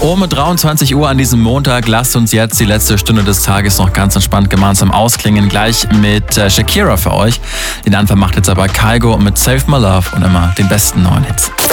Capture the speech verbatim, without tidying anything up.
Um dreiundzwanzig Uhr an diesem Montag lasst uns jetzt die letzte Stunde des Tages noch ganz entspannt gemeinsam ausklingen. Gleich mit äh, Shakira für euch. Den Anfang macht jetzt aber Kygo mit Save My Love und immer den besten neuen Hits.